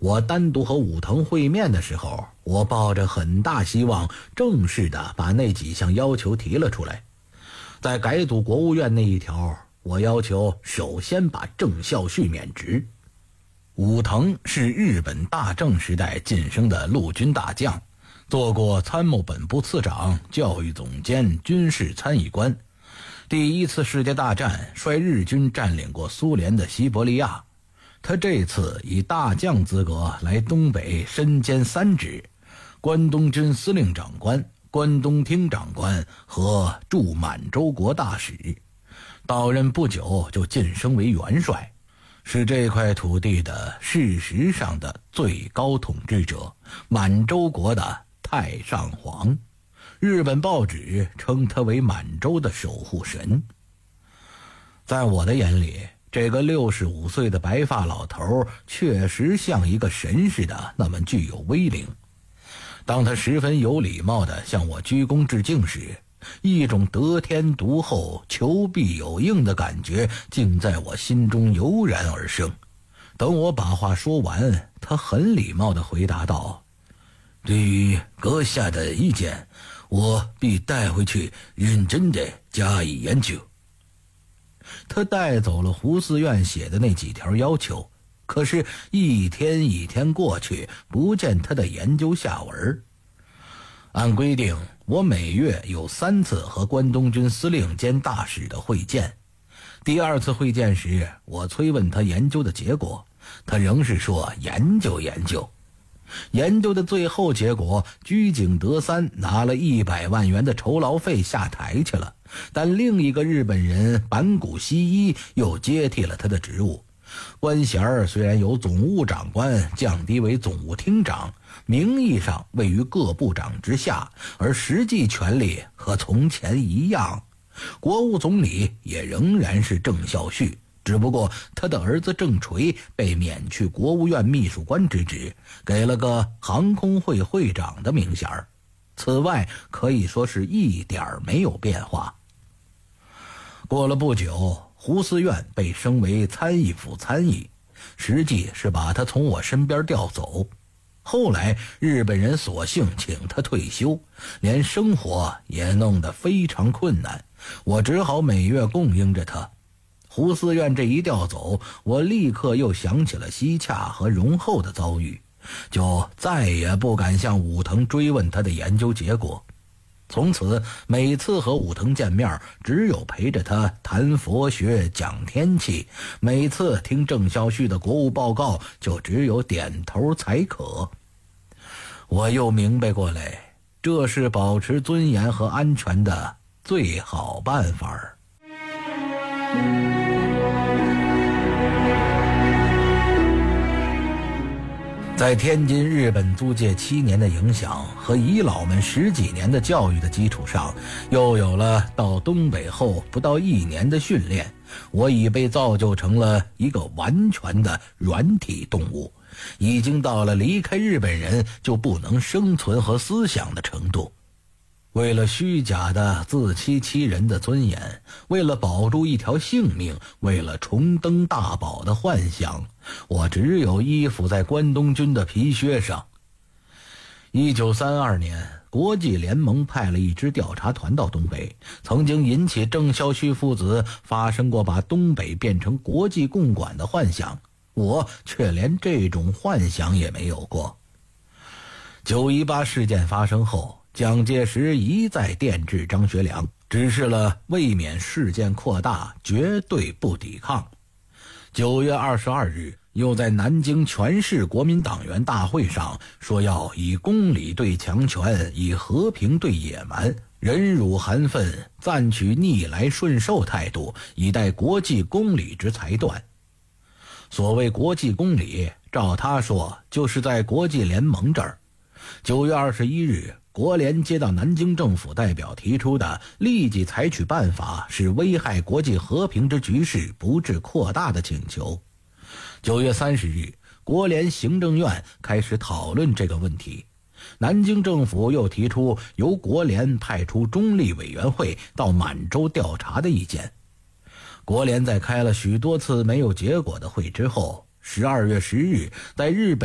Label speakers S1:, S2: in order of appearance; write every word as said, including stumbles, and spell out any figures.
S1: 我单独和武藤会面的时候，我抱着很大希望正式的把那几项要求提了出来。在改组国务院那一条，我要求首先把郑孝胥免职。武藤是日本大正时代晋升的陆军大将，做过参谋本部次长、教育总监、军事参议官。第一次世界大战率日军占领过苏联的西伯利亚，他这次以大将资格来东北身兼三职：关东军司令长官、关东厅长官和驻满洲国大使。到任不久就晋升为元帅，是这块土地的事实上的最高统治者，满洲国的太上皇。日本报纸称他为满洲的守护神。在我的眼里，这个六十五岁的白发老头确实像一个神似的那么具有威灵。当他十分有礼貌地向我鞠躬致敬时，一种得天独厚、求必有应的感觉竟在我心中油然而生。等我把话说完，他很礼貌地回答道：对于阁下的意见，我必带回去认真地加以研究。他带走了胡思院写的那几条要求，可是一天一天过去，不见他的研究下文。按规定，我每月有三次和关东军司令兼大使的会见。第二次会见时，我催问他研究的结果，他仍是说研究研究。研究的最后结果，居井德三拿了一百万元的酬劳费下台去了，但另一个日本人坂谷西一又接替了他的职务。官衔虽然由总务长官降低为总务厅长，名义上位于各部长之下，而实际权力和从前一样。国务总理也仍然是郑孝胥，只不过他的儿子郑垂被免去国务院秘书官之职，给了个航空会会长的名衔。此外可以说是一点没有变化。过了不久，胡思院被升为参议府参议，实际是把他从我身边调走。后来日本人索性请他退休，连生活也弄得非常困难，我只好每月供应着他。胡思院这一调走，我立刻又想起了西洽和荣后的遭遇，就再也不敢向武藤追问他的研究结果。从此每次和武藤见面，只有陪着他谈佛学讲天气，每次听郑孝胥的国务报告，就只有点头才可。我又明白过来，这是保持尊严和安全的最好办法。在天津日本租界七年的影响和遗老们十几年的教育的基础上，又有了到东北后不到一年的训练，我已被造就成了一个完全的软体动物，已经到了离开日本人就不能生存和思想的程度。为了虚假的自欺欺人的尊严，为了保住一条性命，为了重登大宝的幻想，我只有依附在关东军的皮靴上。一九三二年，国际联盟派了一支调查团到东北，曾经引起郑孝胥父子发生过把东北变成国际共管的幻想，我却连这种幻想也没有过。九一八事件发生后，蒋介石一再电致张学良，指示了为免事件扩大，绝对不抵抗。九月二十二日，又在南京全市国民党员大会上说要以公理对强权，以和平对野蛮，忍辱含愤，暂取逆来顺受态度，以待国际公理之裁断。所谓国际公理，照他说就是在国际联盟这儿。九月二十一日，国联接到南京政府代表提出的立即采取办法使危害国际和平之局势不致扩大的请求。九月三十日，国联行政院开始讨论这个问题。南京政府又提出由国联派出中立委员会到满洲调查的意见。国联在开了许多次没有结果的会之后，十二月十日，在日本